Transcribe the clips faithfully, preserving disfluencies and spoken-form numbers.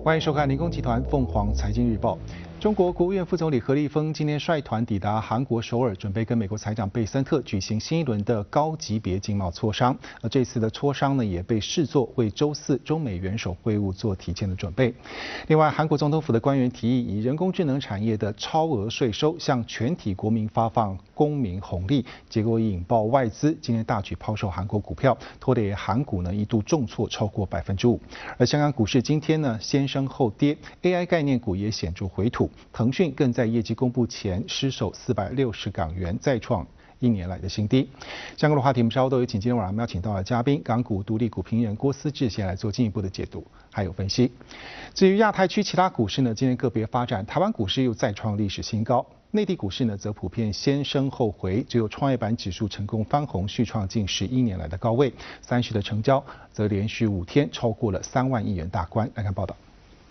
欢迎收看《零工集团凤凰财经日报》。中国国务院副总理何立峰今天率团抵达韩国首尔，准备跟美国财长贝森特举行新一轮的高级别经贸磋商。而这次的磋商呢，也被视作为周四中美元首会晤做提前的准备。另外，韩国总统府的官员提议以人工智能产业的超额税收向全体国民发放公民红利，结果引爆外资今天大举抛售韩国股票，拖累韩股呢一度重挫超过百分之五。而香港股市今天呢先升后跌 ，A I 概念股也显著回吐。腾讯更在业绩公布前失守四百六十港元，再创一年来的新低。相关的话题我们稍后都有请今天晚上邀请到的嘉宾，港股独立股评人郭思治先来做进一步的解读还有分析。至于亚太区其他股市呢，今天个别发展，台湾股市又再创历史新高。内地股市呢，则普遍先升后回，只有创业板指数成功翻红，续创近十一年来的高位。三十的成交则连续五天超过了三万亿元大关。来看报道。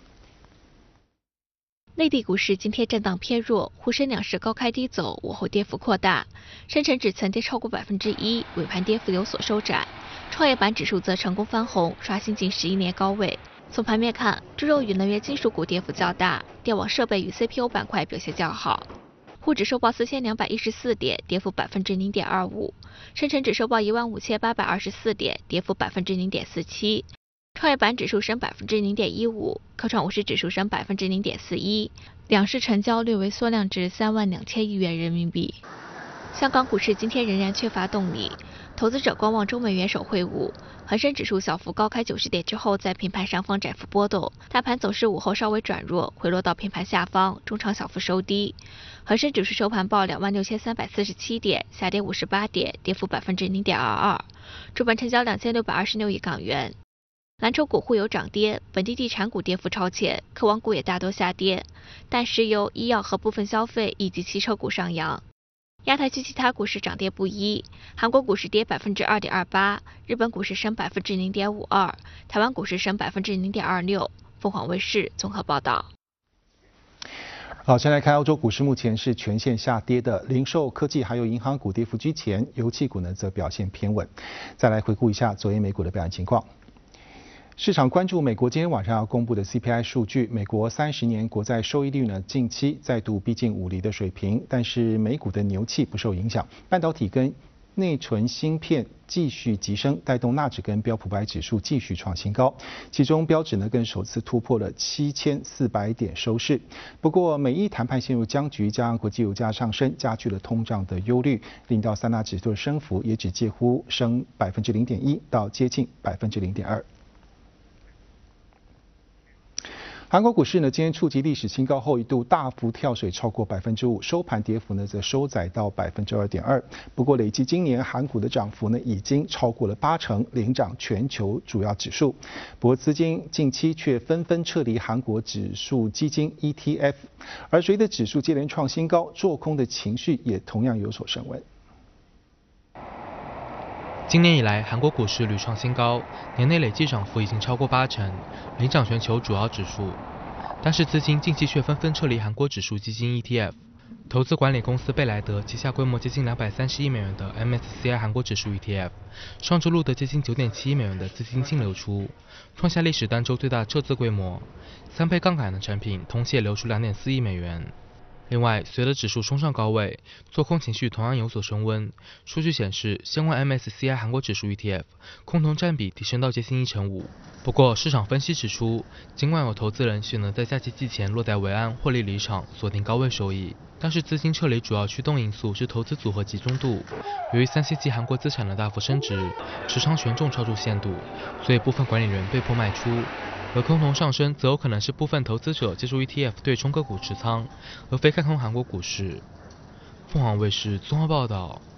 内地股市今天震荡偏弱，沪深两市高开低走，午后跌幅扩大。深成指曾跌超过百分之一，尾盘跌幅有所收窄。创业板指数则成功翻红，刷新近十一年高位。从盘面看，猪肉与能源金属股跌幅较大，电网设备与 C P U 板块表现较好。沪指收报四千两百一十四点，跌幅百分之零点二五；深成指收报一万五千八百二十四点，跌幅百分之零点四七。创业板指数升百分之零点一五，科创五十指数升百分之零点四一，两市成交略微缩量至三万两千亿元人民币。香港股市今天仍然缺乏动力，投资者观望中美元首会晤。恒生指数小幅高开九十点之后，在平盘上方窄幅波动，大盘走势午后稍微转弱，回落到平盘下方，中场小幅收低。恒生指数收盘报两万六千三百四十七点，下跌五十八点，跌幅百分之零点二二。主板成交两千六百二十六亿港元。蓝筹股互有涨跌，本地地产股跌幅超前，科网股也大多下跌，但石油、医药和部分消费以及汽车股上扬。亚太区其他股市涨跌不一，韩国股市跌百分之二点二八，日本股市升百分之零点五二，台湾股市升百分之零点二六。凤凰卫视综合报道。 好，先来看欧洲股市，目前是全线下跌的，零售、科技还有银行股跌幅居前，油气股呢则表现偏稳。再来回顾一下昨天美股的表现情况。市场关注美国今天晚上要公布的 C P I 数据，美国三十年国债收益率呢近期再度逼近五厘的水平，但是美股的牛气不受影响，半导体跟内存芯片继续急升，带动纳指跟标普百指数继续创新高，其中标指呢更首次突破了七千四百点收市。不过美伊谈判陷入僵局，加上国际油价上升，加剧了通胀的忧虑，令到三大指数的升幅也只介乎升百分之零点一到接近百分之零点二。韩国股市呢，今天触及历史新高后，一度大幅跳水超过百分之五，收盘跌幅呢则收窄到百分之二点二。不过，累计今年韩股的涨幅呢，已经超过了八成，领涨全球主要指数。不过，资金近期却纷纷撤离韩国指数基金 E T F， 而随着指数接连创新高，做空的情绪也同样有所升温。 今年以来，韩国股市屡创新高，年内累计涨幅已经超过八成，领涨全球主要指数。但是资金近期却纷纷撤离韩国指数基金 E T F， 投资管理公司贝莱德旗下规模接近两百三十亿美元的 M S C I 韩国指数 E T F， 上周录得接近九点七亿美元的资金净流出，创下历史单周最大撤资规模。三倍杠杆的产品同期也流出两点四亿美元。另外，随着指数冲上高位，做空情绪同样有所升温。数据显示，相关 M S C I 韩国指数 E T F 空头占比提升到接近一成五。不过，市场分析指出，尽管有投资人选择在假期季前落袋为安，获利离场，锁定高位收益，但是资金撤离主要驱动因素是投资组合集中度。由于三星期韩国资产的大幅升值，持仓权重超出限度，所以部分管理人被迫卖出。而空头上升则有可能是部分投资者借助 E T F 对冲个股持仓，而非看空韩国股市。凤凰卫视综合报道。